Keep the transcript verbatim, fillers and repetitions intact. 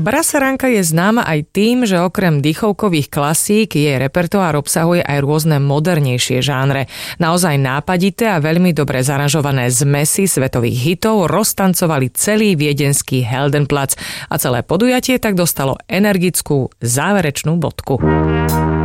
Brasaranka je známa aj tým, že okrem dýchovkových klasík jej repertoár obsahuje aj rôzne modernejšie žánre. Naozaj nápadité a veľmi dobre zaranžované zmesy svetových hitov roztancovali celý viedenský Heldenplatz a celé podujatie tak dostalo energickú záverečnú bodku.